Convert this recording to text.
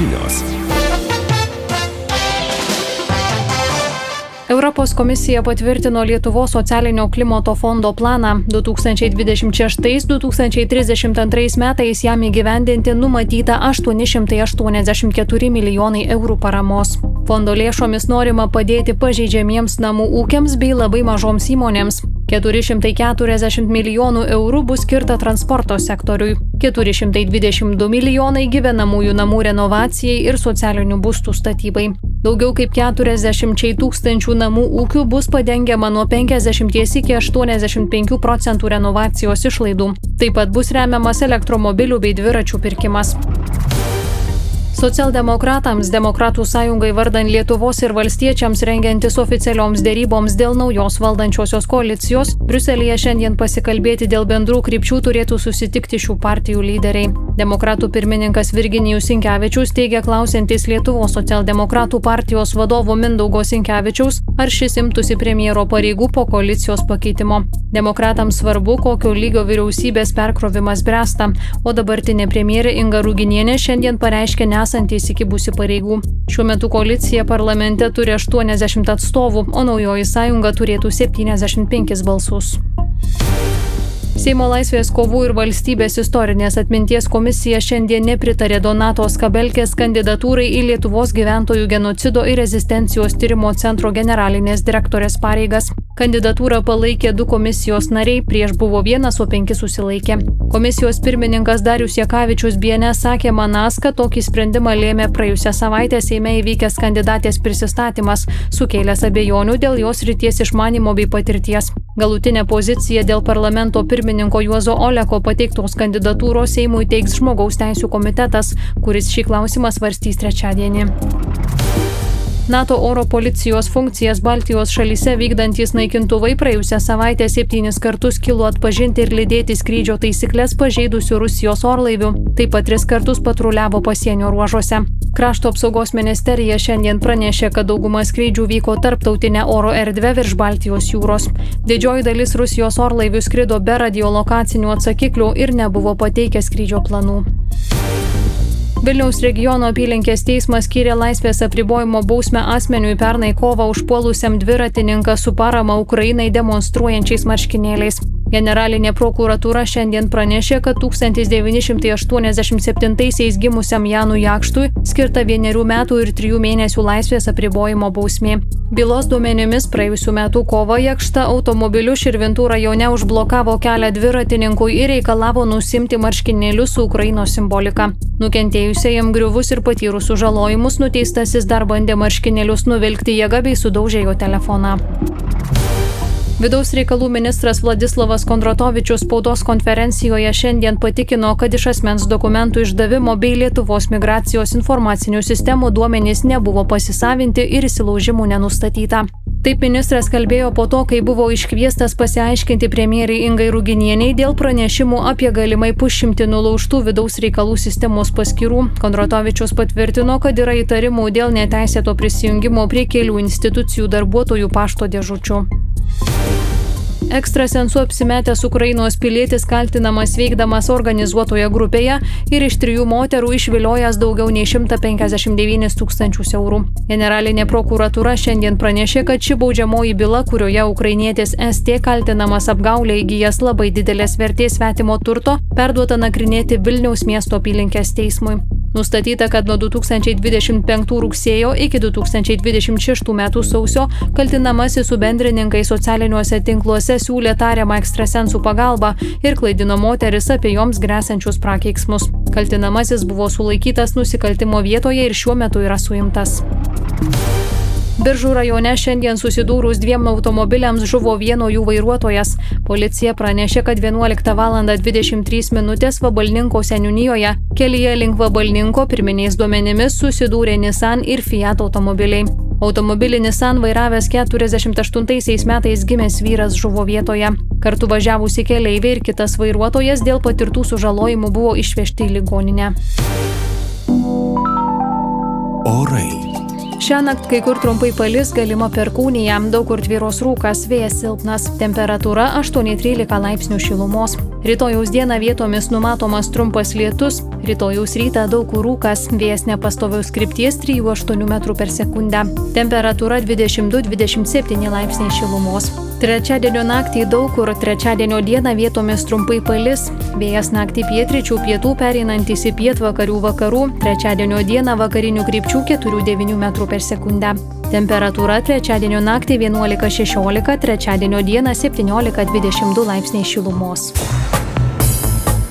žinios. Europos komisija patvirtino Lietuvos socialinio klimato fondo planą. 2026-2032 metais jam įgyvendinti numatyta 884 milijonai eurų paramos. Fondo lėšomis norima padėti pažeidžiamiems namų ūkiams bei labai mažoms įmonėms. 440 milijonų eurų bus skirta transporto sektoriui, 422 milijonai gyvenamųjų namų renovacijai ir socialinių būstų statybai. Daugiau kaip 40 tūkstančių namų ūkių bus padengiama nuo 50 iki 85% renovacijos išlaidų. Taip pat bus remiamas elektromobilių bei dviračių pirkimas. Socialdemokratams, Demokratų sąjungai vardan Lietuvos ir valstiečiams rengiantis oficialioms dėryboms dėl naujos valdančiosios koalicijos, Briuselyje šiandien pasikalbėti dėl bendrų krypčių turėtų susitikti šių partijų lyderiai. Demokratų pirmininkas Virginijus Sinkevičius teigia klausiantis Lietuvos socialdemokratų partijos vadovo Mindaugo Sinkevičiaus, ar šis imtųsi premjero pareigų po koalicijos pakeitimo. Demokratams svarbu, kokio lygio vyriausybės perkrovimas bręsta, o dabartinė premjerė Inga Ruginienė šiandien pareiškė nesanti įsikibusi pareigų. Šiuo metu koalicija parlamente turi 80 atstovų, o naujoji sąjunga turėtų 75 balsus. Seimo Laisvės kovų ir valstybės istorinės atminties komisija šiandien nepritarė Donatos Kabelkės kandidatūrai į Lietuvos gyventojų genocido ir rezistencijos tyrimo centro generalinės direktorės pareigas. Kandidatūrą palaikė 2 komisijos nariai, prieš buvo 1, o 5 susilaikė. Komisijos pirmininkas Darius Jakavičius BNS sakė manąs, kad tokį sprendimą lėmė praėjusią savaitę Seime įvykęs kandidatės prisistatymas, sukėlęs abejonių dėl jos srities išmanymo bei patirties. Galutinę poziciją dėl parlamento pirmininko Juozo Oleko pateiktos kandidatūros Seimui teiks Žmogaus teisių komitetas, kuris šį klausimą svarstys trečiadienį. NATO oro policijos funkcijas Baltijos šalyse vykdantys naikintuvai praėjusią savaitę 7 kartus kilo atpažinti ir lydėti skrydžio taisyklės pažeidusių Rusijos orlaivių, taip pat 3 kartus patruliavo pasienio ruožuose. Krašto apsaugos ministerija šiandien pranešė, kad dauguma skrydžių vyko tarptautinę oro erdvę virš Baltijos jūros. Didžioji dalis Rusijos orlaivių skrido be radiolokacinių atsakiklių ir nebuvo pateikę skrydžio planų. Vilniaus regiono apylinkės teismas skyrė laisvės apribojimo bausmę asmeniui pernai kovą užpuolusiam dviratininką su parama Ukrainai demonstruojančiais marškinėliais. Generalinė prokuratūra šiandien pranešė, kad 1987 gimusiam Janui Jakštui skirta 1 metų ir 3 mėnesių laisvės apribojimo bausmė. Bylos duomenimis praėjusių metų kovą Jakšta automobiliu Širvintų rajone užblokavo kelią dviratininkui ir reikalavo nusimti marškinėlius su Ukrainos simbolika. Nukentėjusiajam griuvus ir patyrus sužalojimus nuteistasis dar bandė marškinėlius nuvilkti jėga bei sudaužė jo telefoną. Vidaus reikalų ministras Vladislavas Kondratovičius spaudos konferencijoje šiandien patikino, kad iš asmens dokumentų išdavimo bei Lietuvos migracijos informacinių sistemų duomenys nebuvo pasisavinti ir įsilaužimų nenustatyta. Taip ministras kalbėjo po to, kai buvo iškviestas pasiaiškinti premjerei Ingai Ruginieniai dėl pranešimų apie galimai 100 nulaužtų vidaus reikalų sistemos paskyrų. Kondratovičius patvirtino, kad yra įtarimų dėl neteisėto prisijungimo prie kelių institucijų darbuotojų pašto dėžučių. Ekstrasensu apsimetęs Ukrainos pilietis kaltinamas veikdamas organizuotoje grupėje ir iš 3 moterų išviliojęs daugiau nei 159 tūkstančius eurų. Generalinė prokuratūra šiandien pranešė, kad ši baudžiamoji byla, kurioje ukrainietis ST kaltinamas apgaulę įgijęs labai didelės vertės svetimo turto, perduota nagrinėti Vilniaus miesto apylinkės teismui. Nustatyta, kad nuo 2025 rugsėjo iki 2026 metų sausio kaltinamasis su bendrininkais socialiniuose tinkluose siūlė tariamą ekstrasensų pagalbą ir klaidino moteris apie joms gresiančius prakeiksmus. Kaltinamasis buvo sulaikytas nusikaltimo vietoje ir šiuo metu yra suimtas. Biržų rajone šiandien susidūrus 2 automobiliams žuvo vieno jų vairuotojas. Policija pranešė, kad 11:23 Vabalninko seniūnijoje kelyje link Vabalninko pirminiais duomenimis susidūrė Nissan ir Fiat automobiliai. Automobilį Nissan vairavęs 48 metais gimęs vyras žuvo vietoje. Kartu važiavusi keleiviai ir kitas vairuotojas dėl patirtų sužalojimų buvo išvežti į ligoninę. Orai. Šiąnakt kai kur trumpai palis, galima perkūnija, daug kur tvyros rūkas, vėjas silpnas, temperatūra 8-13 laipsnių šilumos. Rytojaus dieną vietomis numatomas trumpas lietus, rytojaus rytą daug kur rūkas, vėjas nepastoviaus krypties 3–8 m/s. Temperatūra 22–27 laipsniai šilumos. Trečiadienio naktį daug kur, trečiadienio dieną vietomis trumpai palis, vėjas naktį pietryčių pietų pereinantis į pietvakarių vakarų, trečiadienio dieną vakarinių krypčių 4–9 m/s. Temperatūra trečiadienio naktį 11–16, trečiadienio dieną 17–22 laipsniai šilumos.